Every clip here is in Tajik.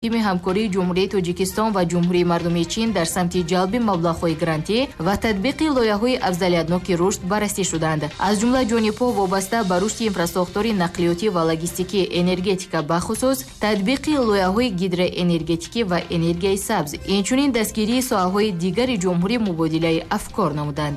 тими ҳамкории ҷумҳурии Тоҷикистон ва ҷумҳурии мардумии Чин дар самти ҷалби маблағҳои грантӣ ва татбиқи лоиҳаҳои афзалиятноки рушд баррасӣ шуданд. Аз ҷумла ҷонибҳо вобаста ба рушди инфраструктураи нақлиётӣ ва логистикии энергетика бахусус татбиқи лоиҳаҳои гидроэнергетикӣ ва энергияи сабз, инчунин дастгирии соҳаҳои дигари ҷумҳурӣ мубодилаи афкор намуданд.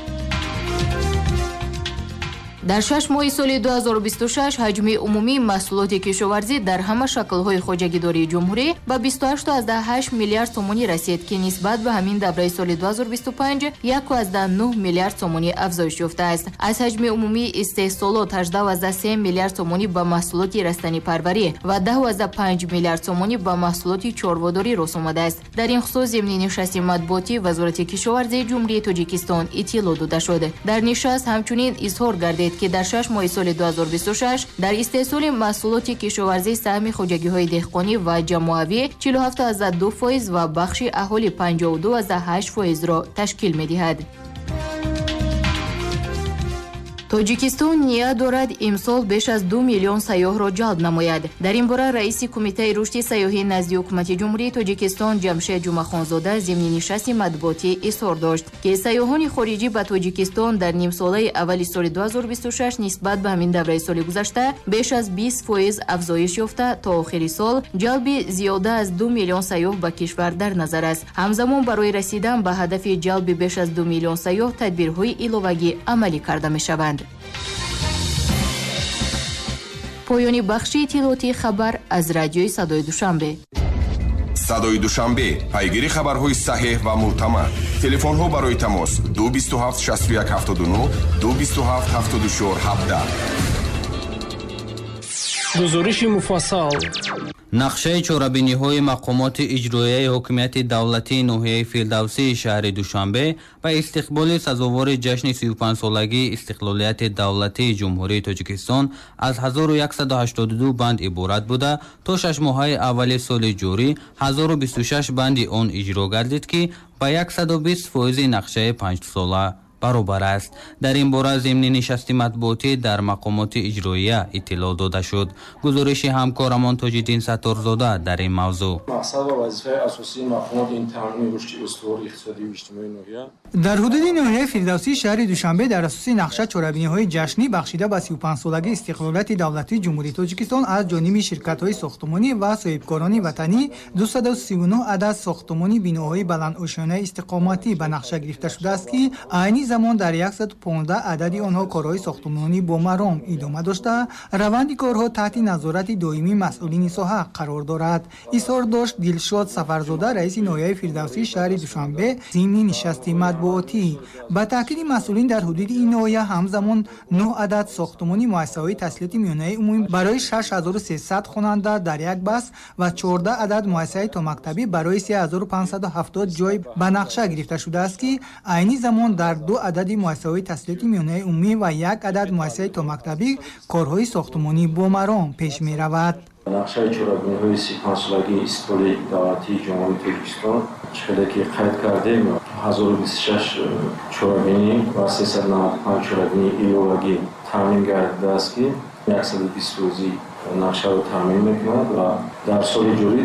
дар 6 моҳи соли 2026 ҳаҷми умумии маҳсулоти кишоварзӣ дар ҳама шаклҳои хоҷагидории ҷумҳурӣ ба 28.8 миллиард сомонӣ расид, ки нисбат ба ҳамин давраи соли 2025 1.9 миллиард сомонӣ афзоиш ёфтааст. аз ҳаҷми умумии истеҳсолот 18.3 миллиард сомонӣ ба маҳсулоти растанипарварӣ ва 10.5 миллиард сомонӣ ба маҳсулоти чорводорӣ рос омадааст. дар ин хусус зимни нишасти матбуотии Вазорати кишоварзии Ҷумҳурии Тоҷикистон иттилоъ дода шуд. дар нишаст ҳамчунин изҳор гардид ки дар 6 моҳи соли 2026 дар истеҳсоли маҳсулоти кишоварзӣ саҳми хоҷагиҳои деҳқонӣ ва ҷамоавӣ 47.2% ва бахши аҳолӣ 52.8%-ро ташкил медиҳад. Тоҷикистон ният дорад имсол беш аз 2 миллион сайёҳро ҷалб намояд. дар ин бора раиси Кумитаи рушди сайёҳӣ назди ҳукумати Ҷумҳурии Тоҷикистон Ҷамшед Ҷумъахонзода зимни нишасти матбуотӣ изҳор дошт, ки сайёҳони хориҷӣ ба Тоҷикистон дар нимсолаи аввали соли 2026 нисбат ба ҳамин давраи соли гузашта беш аз 20% афзоиш ёфта, то охири сол ҷалби зиёда аз 2 миллион сайёҳ ба кишвар дар назар аст. ҳамзамон барои расидан ба ҳадафи ҷалби беш аз 2 миллион сайёҳ тадбирҳои иловагӣ амалӣ карда мешаванд. поёни бахши иттилоъотии хабар аз радиои Садои Душанбе. Садои Душанбе, пайгири хабарҳои саҳеҳ ва мӯътамад. Телефонҳо барои тамос 227 61 79 227 74 17. гузориши муфассал. нақшаи чорабиниҳои мақомоти иҷроияи ҳокимияти давлатии ноҳияи Фирдавсии шаҳри Душанбе ба истиқболи сазовори ҷашни 35-солагии истиқлолияти давлатии Ҷумҳурии Тоҷикистон аз 1182 банд иборат буда, то 6 моҳаи аввали соли ҷорӣ 1026 банди он иҷро гардид, ки ба 120% нақшаи 5-сола баробар аст. дар ин бора зимни нишасти матбуотӣ дар мақомоти иҷроия иттилоъ дода шуд. гузориши ҳамкорамон Тоҷиддин Сатторзода дар ин мавзӯъ. мақсад ва вазифаи асосии мақомоти ин таъмини рушди устувори иқтисодӣ ва иҷтимоии ноҳия дар ҳудуди ноҳияи Фирдавсии шаҳри Душанбе дар асоси нақша чорабиниҳои ҷашнӣ бахшида ба 35-солагии истиқлолияти давлатии Ҷумҳурии Тоҷикистон аз ҷониби ширкатҳои сохтмонӣ ва соҳибкорони ватанӣ 239 адад сохтмони биноҳои баландошёнаи истиқоматӣ ба нақша гирифта шудааст, ки айни замон дар 115 адади онҳо корҳои сохтмонӣ бо маром идома дошта, раванди корҳо таҳти назорати доимии масъулини соҳа қарор дорад. изҳор дошт Дилшод Сафарзода, раиси ноҳияи Фирдавсии шаҳри Душанбе зимни нишасти матбуотӣ. ба таъкиди масъулин дар ҳудуди ин ноҳия ҳамзамон 9 адад сохтмони муассисаҳои таҳсилоти миёнаи умумӣ барои 6300 хонанда дар як бас ва 14 адад муассисаи томактабӣ барои 3570 ҷой ба нақша гирифта шудааст, ки айни замон дар 2 адади муассисаҳои таҳсилоти миёнаи умумӣ ва 1 адад муассисаи томактабӣ корҳои сохтмонӣ бо маром пеш меравад. нақшаи чорабиниҳои 35-солагии истиқлолии давлатии Ҷумҳурии Тоҷикистон чиқаде ки қайд кардем 1026 чорабинӣ ва 395 чорабинӣ иловагӣ таъмин гардидааст, ки 120% нақшаро таъмин мекунад ва дар соли ҷорӣ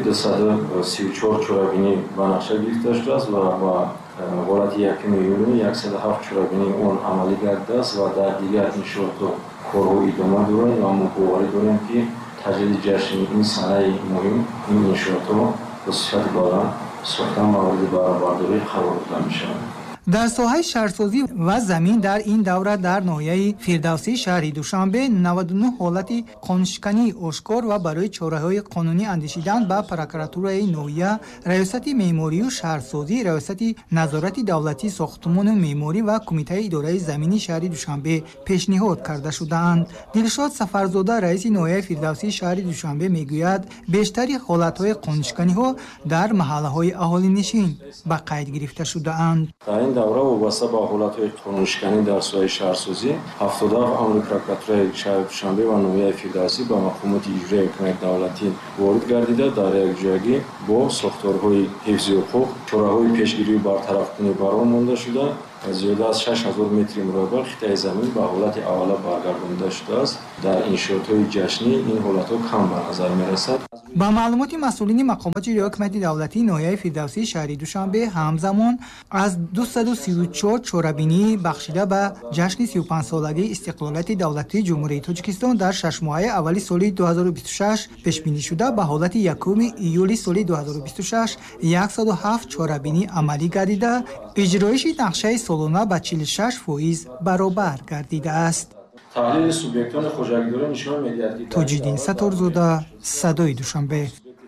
234 чорабинӣ ба нақша гирифта шудааст ва ба ҳолати 1 июни 107 чорабинӣ он амалӣ гардидааст ва дар дигар иншоотҳо корҳо идома доранд ва мо боварӣ дорем, ки таҷдиди ҷашни ин санаи муҳим ин иншоотҳо ба сифати баланд сохтан мавриди баробардорӣ қарор дода мешаванд. дар соҳаи шаҳрсозӣ ва замин дар ин давра дар ноҳияи Фирдавсии шаҳри Душанбе 99 ҳолати қонуншикании ошкор ва барои чораҳои қонунӣ андешидан ба прокуратураи ноҳия, раёсати меъморию шаҳрсозӣ, раёсати назорати давлатии сохтмону меъморӣ ва Кумитаи идораи замини шаҳри Душанбе пешниҳод карда шудаанд. Дилшод Сафарзода, раиси ноҳияи Фирдавсии шаҳри Душанбе мегӯяд, бештари ҳолатҳои қонуншиканиҳо дар маҳаллаҳои аҳолинишин ба қайд гирифта шудаанд. давра вобаста ба ҳолатҳои қонуншиканӣ дар соҳаи шаҳрсозӣ 77 амри прокуратураи шаҳри Душанбе ва ноҳияи Фирдавсӣ ба мақомоти иҷроияи ҳукумати давлатӣ ворид гардида дар якҷоягӣ бо сохторҳои ҳифзи ҳуқуқ, чораҳои пешгирию бартарафкунӣ баром монда шуда, зиёда аз 6000 метри мураббаъ қитъаи замин ба ҳолати аввала баргардонда шудааст. дар иншоотҳои ҷашнӣ ин ҳолатҳо кам ба назар мерасад. ба маълумоти масъулини мақомоти иҷрои ҳукумати давлатии ноҳияи фирдавсии шаҳри Душанбе ҳамзамон аз 234 чорабинӣ бахшида ба ҷашни 35-солагии истиқлолияти давлатии ҷумҳурии Тоҷикистон дар 6 моҳаи аввали соли 2026 пешбинӣ шуда ба ҳолати 1 июли соли 2026 107 чорабинӣ амалӣ гардида, иҷроиши нақшаи солона ба 46% баробар гардидааст. таҳлили субъектони хоҷагидорӣ нишон медиҳад ки тоҷиддин Саторзода, Садои Душанбе.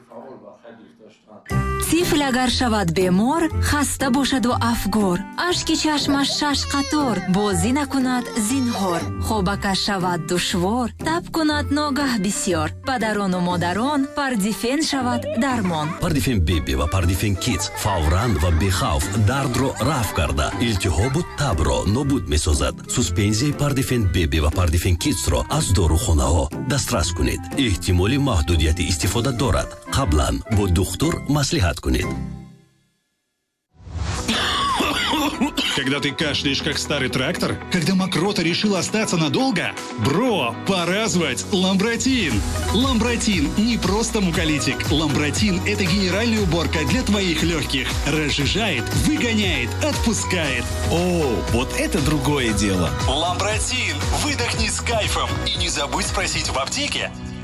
тифл агар шавад бемор, хаста бошаду афгор, ашки чашмаш шаш қатор, бозӣ накунад зинҳор, хобакаш шавад душвор, таб кунад ногаҳ бисьёр, падарону модарон пардифен шавад дармон. Пардифен беби ва пардифен кидс фавран ва бехавф дардро рафъ карда, илтиҳобу табро нобуд месозад. Суспензияи пардифен беби ва пардифен кидсро аз дорухонаҳо дастрас кунед. эҳтимоли маҳдудияти истифода дорад. қаблан бо духтур маслиҳат кунед. Когда ты кашляешь, как старый трактор? Когда мокрота решил остаться надолго? Бро, пора звать Ламбротин. Ламбротин не просто муколитик. Ламбротин – это генеральная уборка для твоих легких. Разжижает, выгоняет, отпускает. О, вот это другое дело. Ламбротин. Выдохни с кайфом. И не забудь спросить в аптеке.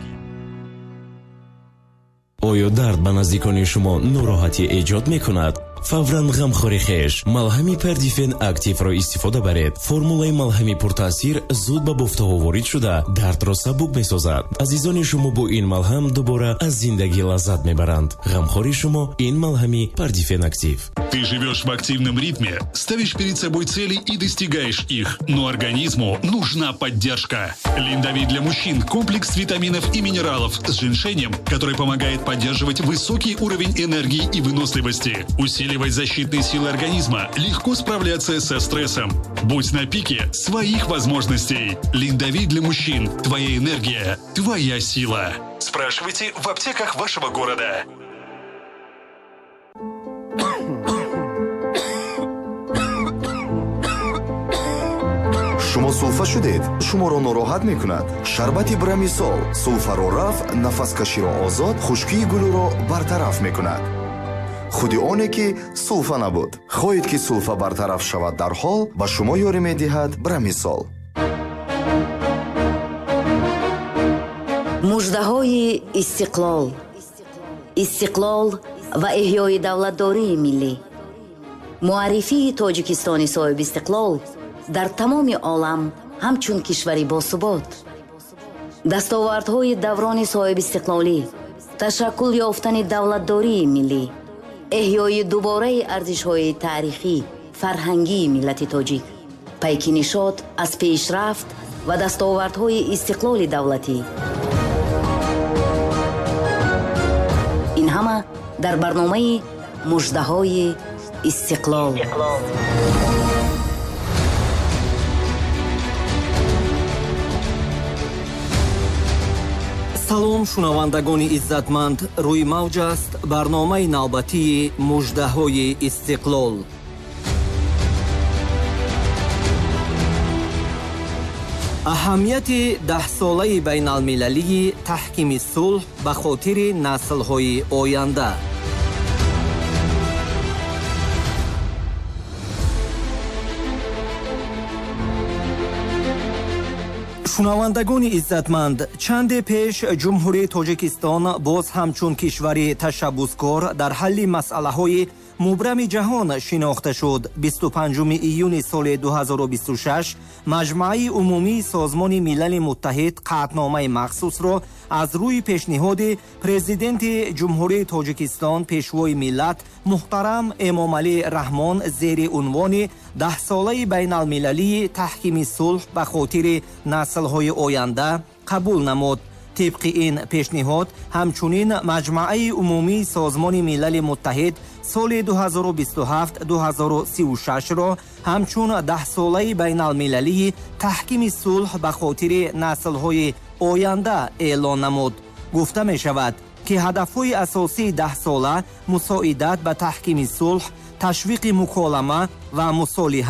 оё дард ба наздикони шумо нороҳатӣ эҷод мекунад? фавран ғамхори хеш малҳами пардифен активро истифода баред. формулаи малҳами пуртаъсир зуд ба бофтаҳо ворид шуда дардро сабук месозад. азизони шумо бо ин малҳам дубора аз зиндагӣ лаззат мебаранд. ғамхори шумо ин малҳами пардифен актив. Ты живешь в активном ритме, ставишь перед собой цели и достигаешь их, но организму нужна поддержка. Линдавит для мужчин – комплекс витаминов и минералов с женьшенем, который помогает поддерживать высокий уровень энергии и выносливости, усиливать защитные силы организма, легко справляться со стрессом. Будь на пике своих возможностей. Линдавит для мужчин – твоя энергия, твоя сила. Спрашивайте в аптеках вашего города. шумо сулфа шудед? шуморо нороҳат мекунад? шарбати брамисол сулфаро рафъ, нафаскаширо озод, хушкии гулӯро бартараф мекунад. худи оне ки сулфа набуд. хоҳед ки сулфа бартараф шавад дарҳол, ба шумо ёрӣ медиҳад брамисол. муждаҳои истиқлол. истиқлол ва эҳёи давлатдории миллӣ. муаррифии тоҷикистони соҳиб истиқлол дар тамоми олам ҳамчун кишвари босубот. дастовардҳои даврони соҳиб истиқлолӣ, ташаккул ёфтани давлатдории миллӣ, эҳёи дубораи арзишҳои таърихӣ, фарҳангии миллати тоҷик, пайки нишод аз пешрафт ва дастовардҳои истиқлоли давлатӣ. ин ҳама дар барномаи муждаҳои истиқлол. салом шунавандагони иззатманд, рӯи мавҷ аст барномаи навбатии муждаҳои истиқлол. аҳамияти 10-солаи байналмилалии таҳкими сулҳ ба хотири наслҳои оянда. шунавандагони иззатманд, чанде пеш ҷумҳурии Тоҷикистон боз ҳамчун кишвари ташаббускор дар ҳалли масъалаҳои мубрами ҷаҳон шинохта шуд. 25 июни соли 2026 маҷмӯаи умумии Созмони Милали Муттаҳид қаъдномаи махсусро аз рӯи пешниҳоди президенти ҷумҳурии Тоҷикистон пешвои миллат муҳтарам Эмомалӣ Раҳмон зери унвони 10-солаи байналмилалии таҳкими сулҳ ба хотири наслҳои оянда қабул намуд. طبق این پیشنهاد همچنین مجمع عمومی سازمان ملل متحد سال 2027-2036 را همچون 10 ساله بین المللی تحکیم صلح به خاطر نسل‌های آینده اعلان نمود. گفته می شود که هدف‌های اساسی 10 ساله مساعدت به تحکیم صلح، تشویق مکالمه و مصالحه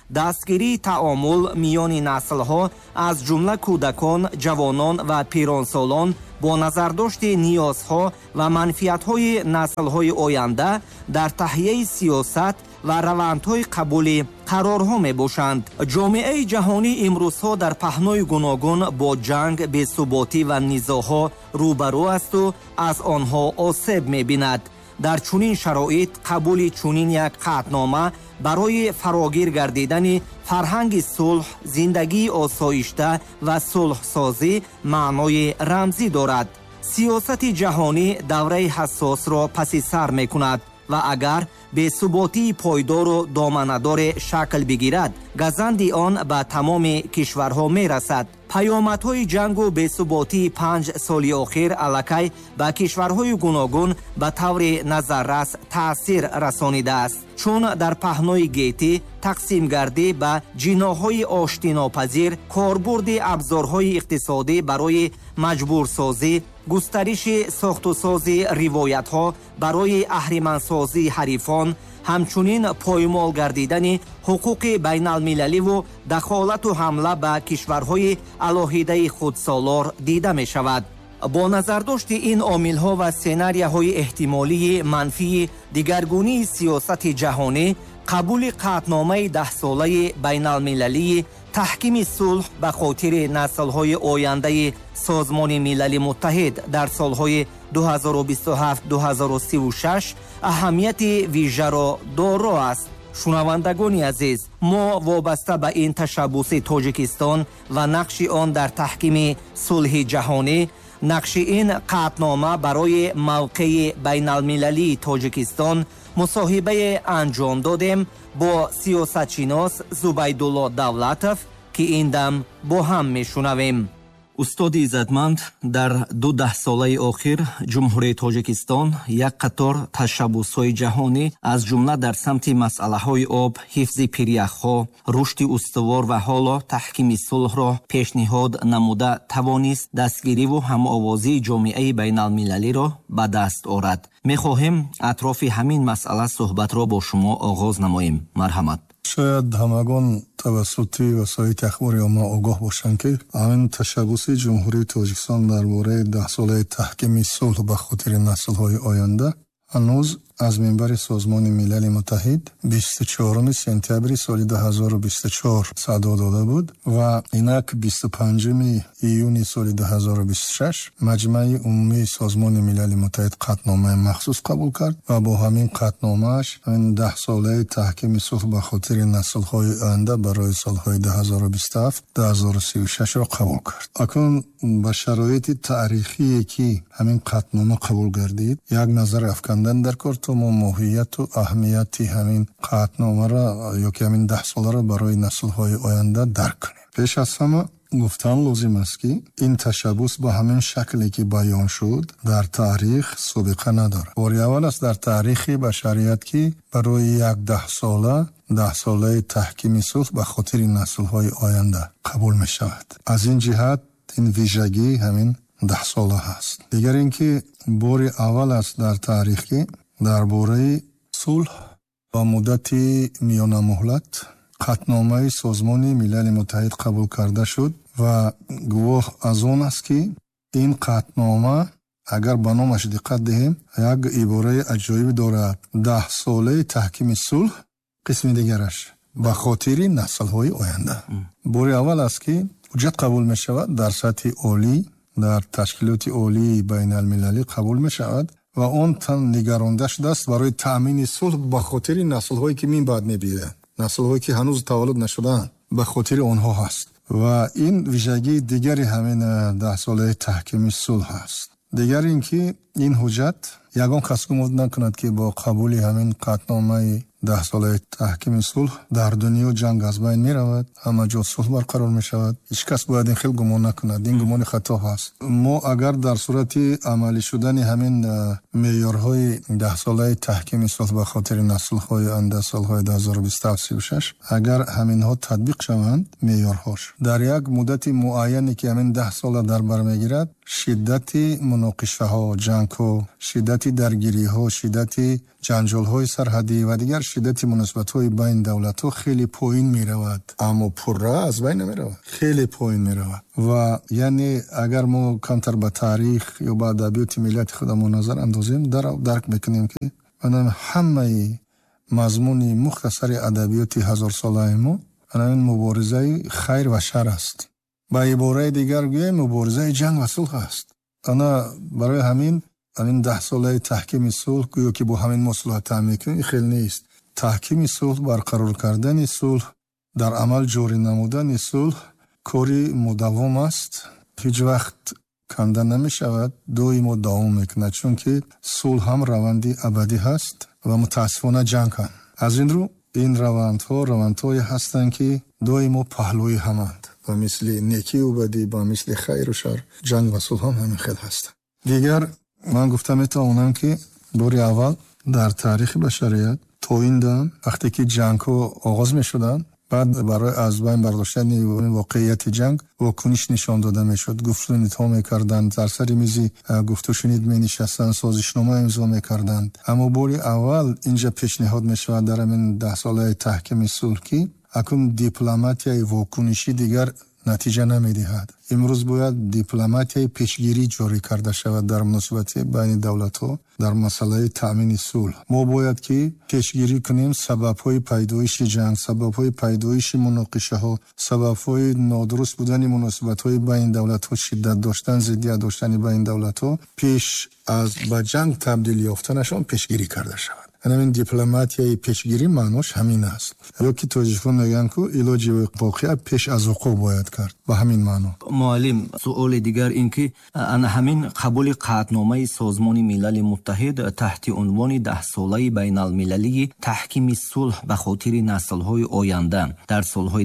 дастгирии таомул миёни наслҳо аз ҷумла кӯдакон, ҷавонон ва пиронсолон бо назардошти ниёзҳо ва манфиатҳои наслҳои оянда дар таҳияи сиёсат ва равандҳои қабули қарорҳо мебошанд. ҷомеаи ҷаҳонӣ имрӯзҳо дар паҳнои гуногун бо ҷанг, бесуботӣ ва низоъҳо рӯбарӯ асту аз онҳо осеб мебинад. дар чунин шароит қабули чунин як қатънома барои фарогир гардидани фарҳанги сулҳ, зиндагии осоишта ва сулҳсозӣ маънои рамзӣ дорад. сиёсати ҷаҳонӣ давраи ҳассосро паси сар мекунад ва агар бесуботии пойдору доманадоре шакл бигирад, газанди он ба тамоми кишварҳо мерасад. паёмадҳои ҷангу бесуботии 5 соли охир аллакай ба кишварҳои гуногун ба таври назаррас таъсир расонидааст, чун дар паҳнои гетӣ тақсимгардӣ ба ҷиноҳҳои оштинопазир, корбурди абзорҳои иқтисодӣ барои маҷбурсозӣ, густариши сохтусози ривоятҳо барои аҳримандсозии ҳарифон, ҳамчунин поймол гардидани ҳуқуқи байналмилаливу дахолату ҳамла ба кишварҳои алоҳидаи худсолор дида мешавад. бо назардошти ин омилҳо ва сценарияҳои эҳтимолии манфии дигаргунии сиёсати ҷаҳонӣ, қабули қатъномаи 10-солаи байналмилалии таҳкими сулҳ ба хотири наслҳои ояндаи Созмони Милали Муттаҳид дар солҳои 2027-2036 аҳамияти вижаро доро аст. шунавандагони азиз, мо вобаста ба ин ташаббуси Тоҷикистон ва нақши он дар таҳкими сулҳи ҷаҳонӣ, нақши ин қатънома барои мавқеи байналмилалии Тоҷикистон мусоҳибае анҷом додем бо сиёсатшинос Зубайдулло Давлатов, ки ин дам бо ҳам мешунавем. устоди иззатманд, дар 2 солаи охир ҷумҳурии Тоҷикистон як қатор ташаббусҳои ҷаҳонӣ аз ҷумла дар самти масъалаҳои об, ҳифзи пиряхҳо, рушди устувор ва ҳоло таҳкими сулҳро пешниҳод намуда тавонист дастгириву ҳамовозии ҷомеаи байналмилалиро ба даст орад. мехоҳем атрофи ҳамин масъала суҳбатро бо шумо оғоз намоем. марҳамат. шояд ҳамагон тавассути васоити ахбори омма огоҳ бошанд, ки ҳамин ташаббуси ҷумҳурии Тоҷикистон дар бораи 10 солаи таҳкими сулҳ ба хотири наслҳои оянда ҳанӯз аз минбари Созмони Милали Муттаҳид 24 сентябри соли 2024 садо дода буд ва инак 25 июни соли 2026 маҷмаи умумии Созмони Милали Муттаҳид қатъномаи махсус қабул кард ва бо ҳамин қатъномааш ин 10 солаи таҳкими сулҳ ба хотири наслҳои оянда барои солҳои 2027-2036ро қабул кард. акнун ба шароити таърихие ки ҳамин қатънома қабул гардид, як назар афкандан дар кор то мо моҳияту аҳамияти ҳамин қатъномаро ё ки ҳамин 10 соларо барои наслҳои оянда дарк кунем. пеш аз ҳама гуфтан лозим аст, ки ин ташаббус ба ҳамин шакле ки баён шуд дар таърих собиқа надорад. бори аввал аст дар таърихи башарият, ки барои як 10 солаи таҳкими сулҳ ба хотири наслҳои оянда қабул мешавад. аз ин ҷиҳат ин вижагӣ ҳамин 10 сола ҳаст. дигар ин ки бори аввал аст дар таърих, ки дар бораи сулҳ ба муддати миёнамуҳлат қатъномаи Созмони Милали Муттаҳид қабул карда шуд ва гувоҳ аз он аст, ки ин қатънома агар ба номаш диққат диҳем, як ибораи аҷоиб дорад. 10 солаи таҳкими сулҳ, қисми дигараш ба хотири наслҳои оянда. бори аввал аст, ки ҳуҷҷат қабул мешавад дар сатҳи олӣ, дар ташкилоти олии байналмилалӣ қабул мешавад ва он тан нигаронда шудааст барои таъмини сулҳ ба хотири наслҳое ки минбаъд мебиёянд, наслҳое ки ҳанӯз таваллуд нашудаанд, ба хотири онҳо ҳаст. ва ин вижагии дигари ҳамин 10 солаи таҳкими сулҳ ҳаст. дигар ин ки ин ҳуҷҷат ягон кас гумон накунад, ки бо қабули ҳамин қатъномаи 10 солаи таҳкими сулҳ дар дунё ҷанг аз байн меравад, ҳама ҷо сулҳ барқарор мешавад. ҳеҷ кас бояд ин хел гумон накунад. ин гумони хато ҳаст. мо агар дар сурати амалӣ шудани ҳамин меъёрҳои 10 солаи таҳкими сулҳ ба хотири наслҳои оянда солҳои 2027-36 агар ҳаминҳо татбиқ шаванд, меъёрҳош дар як муддати муайяне ки ҳамин 10 сола дар бар мегирад, шиддати муноқишаҳо, ҷангҳо, шиддати даргириҳо, шиддати ҷанҷолҳои сарҳадӣ ва дигар шиддати муносибатҳои байни давлатҳо хеле поин меравад. Аммо пурра аз байн намеравад, хеле поин меравад. ва яъне агар мо камтар ба таърих ё ба адабиёти миллати худамон назар андозем, дарк мекунем ки ҳамаи мазмуни мухтасари адабиёти ҳазорсолаи мо ин муборизаи хайр ва шар аст. ба ибораи дигар гӯем муборизаи ҷанг ва сулҳ аст. барои ҳамин 10 солаи таҳкими сулҳ гӯё ки бо ҳамин маслиҳат таъмин мекунем, хел нест. таҳкими сулҳ, барқарор кардани сулҳ, дар амал ҷорӣ намудани сулҳ кори мудаввом аст. ҳеҷ вақт канда намешавад, доимо давом мекунад, чунки сулҳ ҳам раванди абадӣ ҳаст ва мутаассифона ҷанг ҳам. аз ин рӯ ин равандҳое ҳастанд ки доимо паҳлӯи ҳаманд. ба мисли некию бадӣ, ба мисли хайру шар, ҷанг ва сулҳ ҳам ҳамин хел ҳастанд. дигар ман гуфта метавонам ки бори аввал дар таърихи башарият то ин дам вақте ки ҷангҳо оғоз мешуданд, баъд барои аз байн бардоштани воқеияти ҷанг вокуниш нишон дода мешуд. гуфтунидҳо мекарданд, дар сари мизи гуфтушунид менишастанд, созишнома имзо мекарданд. аммо бори аввал инҷа пешниҳод мешавад дар ҳамин 10 солаи таҳкими сулҳ ки акун дипломатияи вокунишӣ дигар натиҷа намедиҳад. имрӯз бояд дипломатияи пешгирӣ ҷорӣ карда шавад дар муносибати байни давлатҳо дар масъалаи таъмини сулҳ. мо бояд ки пешгирӣ кунем сабабҳои пайдоиши ҷанг, сабабҳои пайдоиши муноқишаҳо, сабабҳои нодуруст будани муносибатҳои байни давлатҳо, шиддат доштан, зиддият доштани байни давлатҳо пеш аз ба ҷанг табдил ёфтанашон пешгирӣ карда шавад. ҳамин дипломатияи пешгирӣ маънош ҳамин аст. ё ки тоҷикон мегӯянд ки илоҷи воқеа пеш аз вуқӯъ бояд кард. ба ҳамин маъно. муаллим, суоли дигар ин ки ҳамин қабули қаъдномаи Созмони Милали Муттаҳид таҳти унвони 10-солаи байналмилалии таҳкими сулҳ ба хотири наслҳои оянда дар солҳои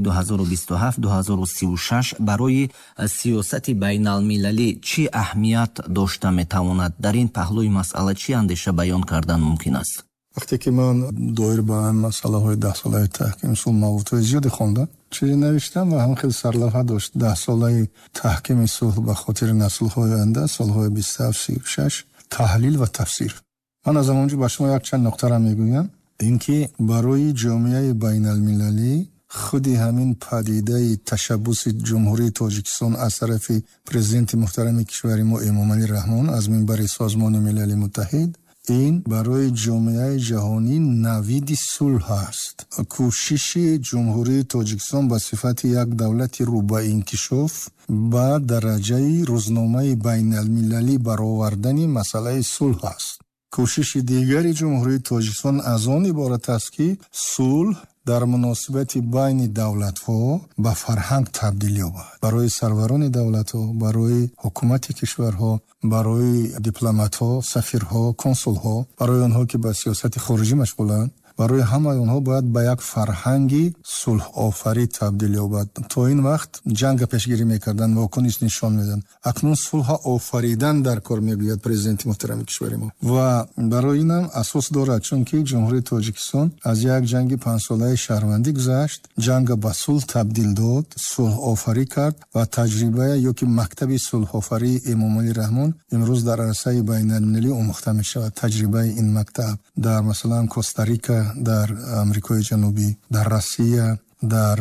2027-2036 барои сиёсати байналмилалӣ чӣ аҳамият дошта метавонад? дар ин паҳлӯи масъала чӣ андеша баён кардан мумкин аст? вақте ки ман доир ба масъалаҳои 10 солаи таҳкими сулҳ мавзӯъҳои зиёде хондам, чизе навиштам ва ҳам хел сарлавҳа дошт. 10 солаи таҳкими сулҳ ба хотири наслҳои оянда, солҳои 27-36, таҳлил ва тафсир. ман аз ҳамонҷо ба шумо якчанд нуқтара мегӯям, ин ки барои ҷомеаи байналмилалӣ худи ҳамин падидаи ташаббуси ҷумҳурии Тоҷикистон аз тарафи президенти муҳтарами кишвари мо Эмомалӣ Раҳмон аз минбари Созмони Милали Муттаҳид ин барои ҷомеаи ҷаҳонӣ навиди сулҳ аст. кӯшиши ҷумҳурии Тоҷикистон ба сифати як давлати рӯ ба инкишоф ба дараҷаи рӯзномаи байналмилалӣ баровардани масъалаи сулҳ аст. кӯшиши дигари ҷумҳурии Тоҷикистон аз он иборат аст ки сулҳ дар муносибати байни давлатҳо ба фарҳанг табдил ёбад. барои сарварони давлатҳо, барои ҳукумати кишварҳо, барои дипломатҳо, сафирҳо, консулҳо, барои онҳо ки ба сиёсати хориҷӣ машғуланд, барои ҳамаи онҳо бояд ба як фарҳанги сулҳофарӣ табдил ёбад. то ин вақт ҷанга пешгирӣ мекарданд, вокуниш нишон медаданд. акнун сулҳа офаридан дар кор мегӯяд президенти муҳтарами кишвари мо. ва барои инам асос дорад, чунки ҷумҳурии Тоҷикистон аз як ҷанги 5-солаи шаҳрвандӣ гузашт, ҷанга ба сулҳ табдил дод, сулҳофарӣ кард ва таҷрибая ё ки мактаби сулҳофарии Эмомалӣ Раҳмон имрӯз дар арсаи байналмилалӣ омӯхта мешавад. таҷрибаи ин мактаб дар масалан Коста-Рика, дар Амрикои Ҷанубӣ, дар Россия, дар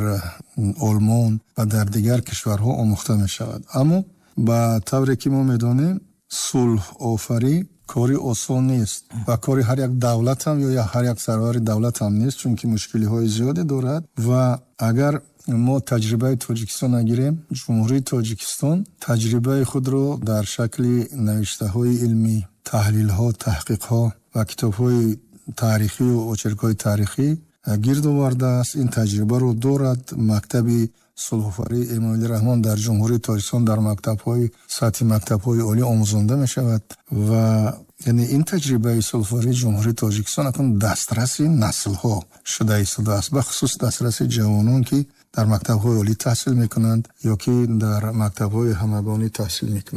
Олмон ва дар дигар кишварҳо омӯхта мешавад. аммо ба тавре ки мо медонем, сулҳофарӣ кори осон нест ва кори ҳар як давлат ҳам ё ҳар як сарвари давлат ҳам нест, чунки мушкилиҳои зиёде дорад. ва агар мо таҷрибаи Тоҷикистон нагирем, ҷумҳурии Тоҷикистон таҷрибаи худро дар шакли навиштаҳои илмӣ, таҳлилҳо, таҳқиқҳо ва китобҳои таърихию очеркҳои таърихӣ гирд овардааст. ин таҷрибаро дорад. мактаби сулҳофарии Эмомалӣ Раҳмон дар ҷумҳурии Тоҷикистон дар мактабҳои сатҳи мактабҳои олӣ омӯзонда мешавад ва яъне ин таҷрибаи сулҳофарии ҷумҳурии Тоҷикистон акун дастраси наслҳо шуда истодааст, бахусус дастраси ҷавонон ки дар мактабҳои олӣ таҳсил мекунанд ё ки дар мактабҳои ҳамагонӣ таҳсил мекунанд.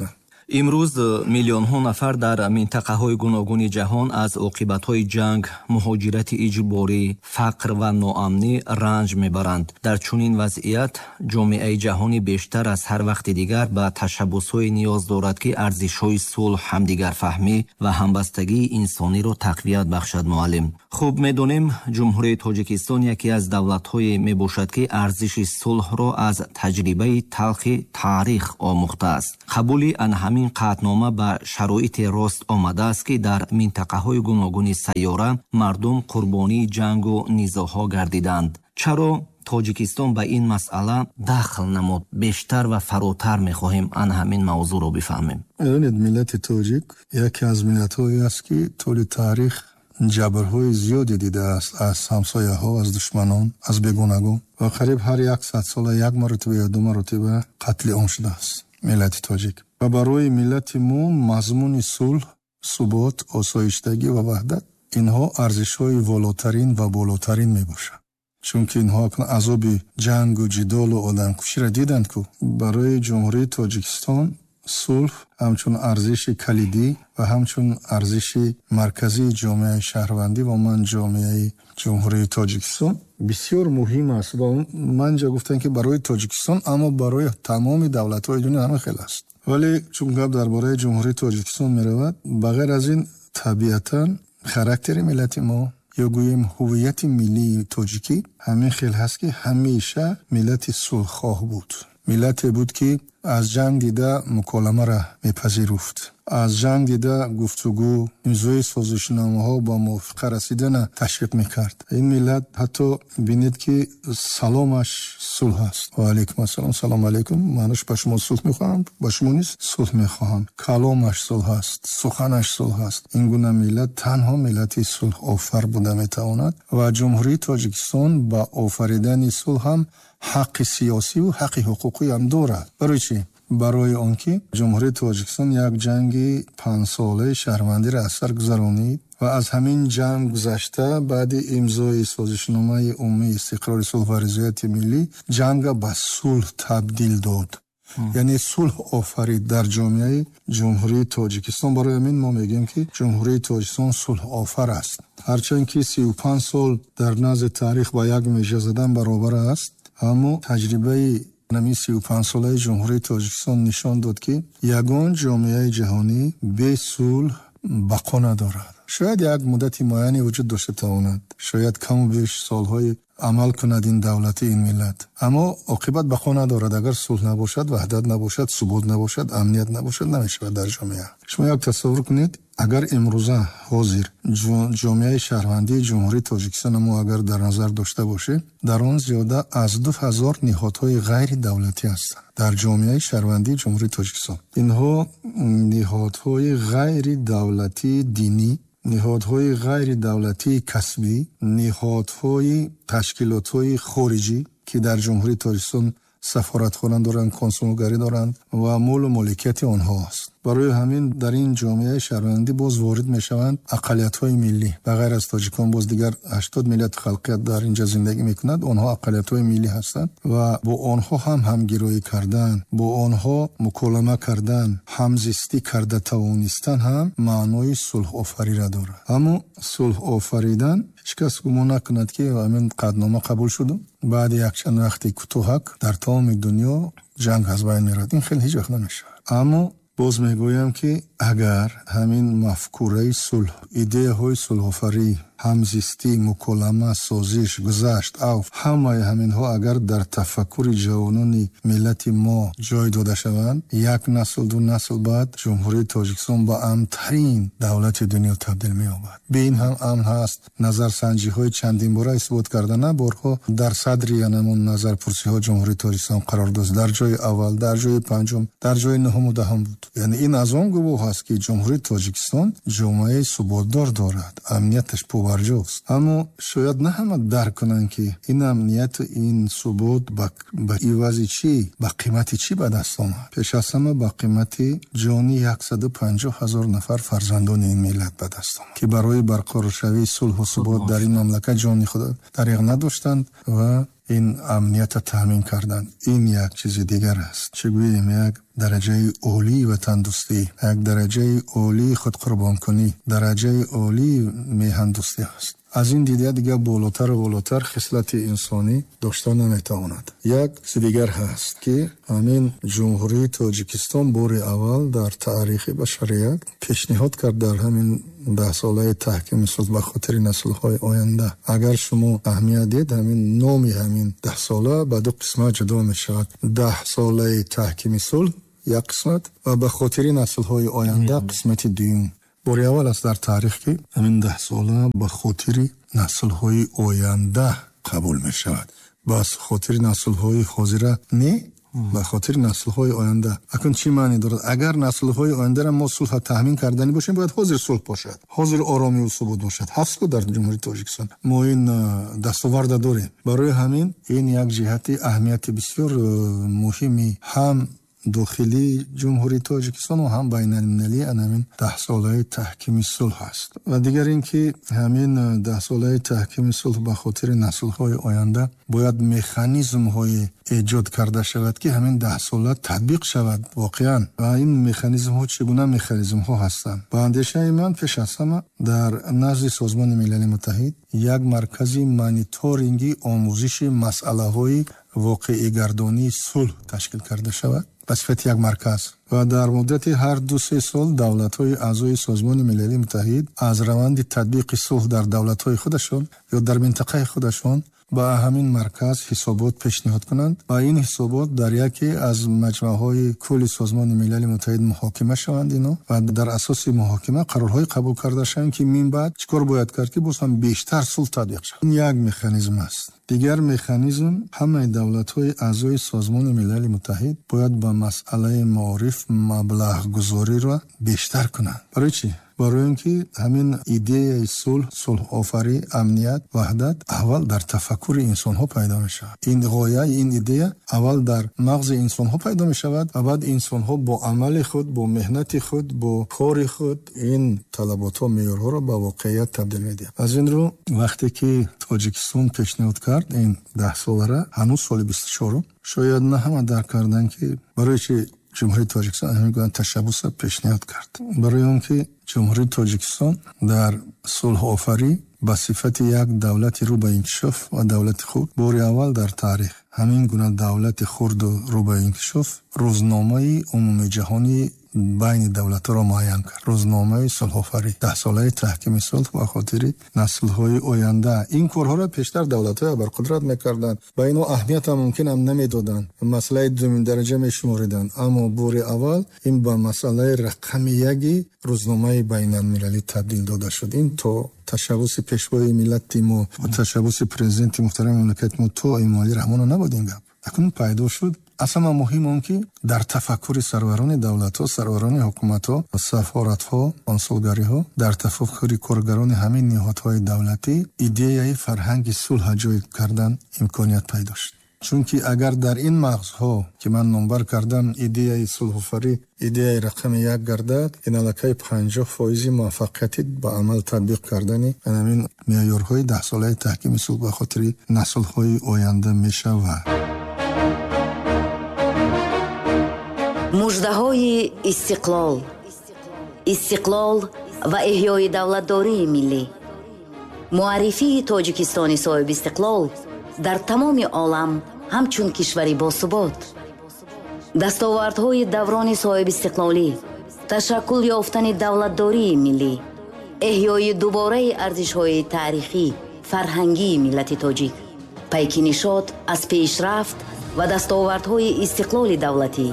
имрӯз миллионҳо нафар дар минтақаҳои гуногуни ҷаҳон аз оқибатҳои ҷанг, муҳоҷирати иҷборӣ, фақр ва ноамнӣ ранҷ мебаранд. дар чунин вазъият ҷомеаи ҷаҳонӣ бештар аз ҳар вақти дигар ба ташаббусҳое ниёз дорад, ки арзишҳои сулҳ, ҳамдигарфаҳмӣ ва ҳамбастагии инсониро тақвият бахшад. муаллим, хуб медонем ҷумҳурияи Тоҷикистон яке аз давлатҳое мебошад, ки арзиши сулҳро аз таҷрибаи талхи таърих омӯхтааст. қабули ҳамин қаъднома ба шароите рост омадааст, ки дар минтақаҳои гуногуни сайёра мардум қурбонии ҷангу низоъҳо гардиданд. чаро Тоҷикистон ба ин масъала дахл намуд? Бештар ва фаротар мехоҳем ан ҳамин мавзӯъро бифаҳмем. медонед, миллати тоҷик яке аз миллатҳое аст, ки толи таърих ҷабрҳои зиёде дидааст аз ҳамсояҳо, аз душманон, аз бегунагон ва қариб ҳар 100 сола як маротиба ё ду маротиба қатли он шудааст миллати тоҷик. ва барои миллати мо мазмуни сулҳ, субот, осоиштагӣ ва ваҳдат инҳо арзишҳои волотарин ва болотарин мебошанд. чунки инҳо азоби ҷангу ҷидолу одамкуширо диданд, ку барои ҷумҳурии Тоҷикистон сулҳ ҳамчун арзиши калидӣ ва ҳамчун арзиши марказии ҷомеаи шаҳрвандӣ ва ман ҷомеаи ҷумҳурии Тоҷикистон бисёр муҳим аст. ва ман ҷа гуфтам, ки барои Тоҷикистон, аммо барои тамоми давлатҳои дунё ҳама хел аст. вале чун гап дар бораи ҷумҳурии Тоҷикистон меравад, ба ғайр аз ин табиатан характери миллати мо ё гӯем ҳуввияти миллии тоҷикӣ ҳамин хел ҳаст, ки ҳамеша миллати сулҳхоҳ буд. миллате буд, ки аз ҷанг дида муколамаро мепазируфт, аз ҷанг дида гуфтугӯ, имзои созишномаҳо ба мувофиқа расидана ташвиқ мекард. ин миллат ҳатто бинед, ки саломаш сулҳ аст. ва алайкум ассалом, салом алайкум, манаш ба шумо сулҳ мехоҳам, ба шумо низ сулҳ мехоҳам. каломаш сулҳ аст, суханаш сулҳ аст. ин гуна миллат танҳо миллати сулҳ офар буда метавонад ва ҷумҳурии Тоҷикистон ба офаридани сулҳ ҳам ҳаққи сиёсиву ҳаққи ҳуқуқӣ ҳам дорад. барои чӣ? барои он ки ҷумҳурии Тоҷикистон як ҷанги 5 солаи шаҳрвандиро аз сар гузаронид ва аз ҳамин ҷанг гузашта баъди имзои созишномаи умумии истиқрори сулҳ ва ризояти миллӣ ҷанга ба сулҳ табдил дод. яъне сулҳ офарид дар ҷомеаи ҷумҳурии Тоҷикистон. барои ҳамин мо мегӯем, ки ҷумҳурии Тоҷикистон сулҳ офар аст. ҳарчанд ки 35 сол дар назди таърих ба як межа задан баробар аст, аммо таҷрибаи намин 35 солаи ҷумҳурии Тоҷикистон нишон дод, ки ягон ҷомеаи ҷаҳонӣ бе сулҳ бақо надорад. шояд як муддати муайяне вуҷуд дошта тавонад, шояд каму беш солҳои амал кунад ин давлати ин миллат, аммо оқибат бақо надорад. агар сулҳ набошад, ваҳдат набошад, субот набошад, амният набошад, намешавад дар ҷомеа. шумо як тасаввур кунед, агар имрӯза ҳозир ҷомеаи шаҳрвандии ҷумҳурии Тоҷикистон мо агар дар назар дошта бошед, дар он зиёда аз 2000 ниҳодҳои ғайри давлатӣ ҳастанд дар ҷомеаи шаҳрвандии ҷумҳурии Тоҷикистон. инҳо ниҳодҳои ғайри давлатии динӣ, ниҳодҳои ғайри давлатии касбӣ, ниҳодҳои ташкилотҳои хориҷӣ, ки дар ҷумҳурии Тоҷикистон сафоратхона доранд, консулгарӣ доранд ва молу моликияти онҳо аст. барои ҳамин дар ин ҷомеаи шаҳрвандӣ боз ворид мешаванд ақалиятҳои миллӣ. ба ғайр аз тоҷикон боз дигар 80 миллият халқият дар инҷа зиндагӣ мекунад. онҳо ақалиятҳои миллӣ ҳастанд ва бо онҳо ҳам ҳамгироӣ кардан, бо онҳо муколама кардан, ҳамзистӣ карда тавонистан ҳам маънои сулҳофариро дорад. аммо сулҳофаридан ҳеҷ кас гумон накунад, ки ҳамин қаъднома қабул шуду, баъди якчанд вақти кӯтоҳак дар тамоми дунё ҷанг аз байн меравад. ин хеле ҳеҷ вақт намешавад. аммо боз мегӯям, ки агар ҳамин мафкураи сулҳ, идеяҳои сулҳофарӣ, ҳамзистӣ, муколама, созиш, гузашт, авф, ҳамаи ҳаминҳо агар дар тафаккури ҷавонони миллати мо ҷой дода шаванд, як насл ду насл баъд ҷумҳурии Тоҷикистон ба амнтарин давлати дунё табдил меёбад. бе ин ҳам амн ҳаст. назарсанҷиҳои чандинбора исбот карда, на борҳо дар садри янамон назарпурсиҳо ҷумҳурии Тоҷикистон қарор дошт. дар ҷои аввал, дар ҷои панҷум, дар ҷои нуҳуму даҳум буд. яъне ин аз он гувоҳ аст, ки ҷумҳурии Тоҷикистон ҷомеаи суботдор дорад, амнияташ барҷост. аммо шояд на ҳама дарк кунанд, ки ин амнияту ин субот ба ивази чӣ, ба қимати чӣ ба даст омад. пеш аз ҳама ба қимати ҷони 150 000 нафар фарзандони ин миллат ба даст омад, ки барои барқароршавии сулҳу субот дар ин мамлакат ҷони худ дариғ надоштанд ва ин амнията таъмин карданд. ин як чизи дигар аст. чӣ гӯем, як дараҷаи олии ватандӯстӣ, як дараҷаи олии худқурбонкунӣ, дараҷаи олии меҳандӯстӣ аст. аз ин дида дигар болотару болотар хислати инсонӣ дошта наметавонад. як чизи дигар ҳаст ки ҳамин ҷумҳурии Тоҷикистон бори аввал дар таърихи башарият пешниҳод кард дар ҳамин 10 солаи таҳкими сулҳ ба хотири наслҳои оянда. агар шумо аҳамият дед, ҳамин номи ҳамин 10 сола ба ду қисмат ҷудо мешавад. 10 солаи таҳкими сулҳ як қисмат ва ба хотири наслҳои оянда қисмати дуюм. бори аввал аст дар таърих ки ҳамин 10 сола ба хотири наслҳои оянда қабул мешавад. ба хотири наслҳои ҳозира не, ба хотири наслҳои оянда. акун чӣ маъне дорад? агар наслҳои ояндаро мо сулҳа таъмин кардани бошем, бояд ҳозир сулҳ бошад, ҳозир оромию субут бошад. ҳафт дар ҷумҳурии Тоҷикистон мо ин дастоварда дорем. барои ҳамин ин як ҷиҳати аҳамияти бисёр муҳими ҳам дохилии ҷумҳурии Тоҷикистон ва ҳам байналмилалӣ ҳамин 10 солаи таҳкими сулҳ аст. ва дигар ин ки ҳамин 10 солаи таҳкими сулҳ ба хотири наслҳои оянда бояд механизмҳое эҷод карда шавад ки ҳамин 10 сола татбиқ шавад воқеан. ва ин механизмҳо чӣ гуна механизмҳо ҳастанд? ба андешаи ман пеш аз ҳама дар назди Созмони Милали Муттаҳид як маркази мониторинги омӯзиши масъалаҳои воқеигардонии сулҳ ташкил карда шавад ба сифати як марказ. ва дар муддати ҳар 2-3 сол давлатҳои аъзои Созмони Милали Муттаҳид аз раванди татбиқи сулҳ дар давлатҳои худашон ё дар минтақаи худашон ба ҳамин марказ ҳисобот пешниҳод кунанд ва ин ҳисобот дар яке аз маҷмӯъаҳои кулли Созмони Милали Муттаҳид муҳокима шаванд ино ва дар асоси муҳокима қарорҳои қабул карда шаванд ки мин баъд чӣ кор бояд кард ки боз ҳам бештар сулҳ татбиқ шавад. ин як механизм аст. дигар механизм, ҳамаи давлатҳои аъзои Созмони Милали Муттаҳид бояд ба масъалаи маориф маблағгузориро бештар кунанд. барои чӣ? барои ин ки ҳамин идеяи сулҳ, сулҳофарӣ, амният, ваҳдат аввал дар тафаккури инсонҳо пайдо мешавад. ин ғояи ин идея аввал дар мағзи инсонҳо пайдо мешавад ва баъд инсонҳо бо амали худ, бо меҳнати худ, бо кори худ ин талаботҳо, меъёрҳоро ба воқеият табдил медиҳад. аз ин рӯ вақте ки Тоҷикистон пешниҳод кард ин 10 солара, ҳанӯз соли 24, шояд на ҳама дарк карданд ки барои чӣ ҷумҳурии Тоҷикистон ҳамин ташаббуса пешниҳод кард. барои он ки ҷумҳурии Тоҷикистон дар сулҳофарӣ ба сифати як давлати рӯ ба инкишоф ва давлати хурд бори аввал дар таърих ҳамин гуна давлати хурду рӯ ба инкишоф рӯзномаи умумиҷаҳонии байни давлатҳоро муайян кард. рӯзномаи сулҳофарӣ 10 солаи таҳкими сулҳ ба хотири наслҳои оянда. ин корҳоро пештар давлатҳои абарқудрат мекарданд, ба ино аҳамият ҳам мумкин ҳам намедоданд, масъалаи думиндараҷа мешумориданд. аммо бори аввал ин ба масъалаи рақами яги рӯзномаи байналмилалӣ табдил дода шуд. ин то ташаббуси пешвои миллати мо ва ташаббуси президенти муҳтарами мамлакати мо то Эмомалӣ Раҳмонов набуд ин гап. акун пайдо шуд. аз ҳама муҳим он ки дар тафаккури сарварони давлатҳо, сарварони ҳукуматҳо, сафоратҳо, консулгариҳо, дар тафаккури коргарони ҳамин ниҳодҳои давлатӣ идеяи фарҳанги сулҳ ҷой кардан имконият пайдо шуд. чунки агар дар ин мағзҳо ки ман номбар кардам идеяи сулҳофарӣ, идеяи рақами як гардад, ин аллакай 50% муваффақияти ба амал татбиқ кардани ҳамин меъёрҳои 10 солаи таҳкими сулҳ ба хотири наслҳои оянда мешавад. муждаҳои истиқлол ва эҳёи давлатдории миллӣ. муаррифии Тоҷикистони соҳиби истиқлол дар тамоми олам ҳамчун кишвари босубот. дастовардҳои даврони соҳиби истиқлолӣ, ташаккул ёфтани давлатдории миллӣ, эҳёи дубораи арзишҳои таърихӣ, фарҳангии миллати тоҷик, пайки нишод аз пешрафт ва дастовардҳои истиқлоли давлатӣ.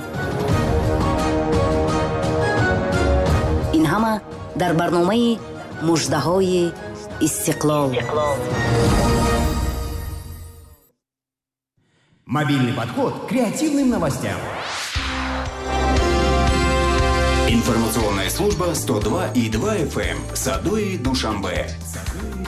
ин ҳама дар барномаи муждаҳои истиқлол. Мобильный подход к креативным новостям. Информационная служба 102,2 FM. Садои Душанбе.